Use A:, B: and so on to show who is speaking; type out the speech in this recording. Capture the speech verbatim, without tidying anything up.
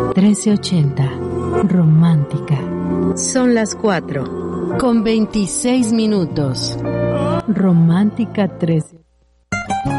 A: trece ochenta. Romántica.
B: Son las cuatro.
A: Con veintiséis minutos. Romántica trece.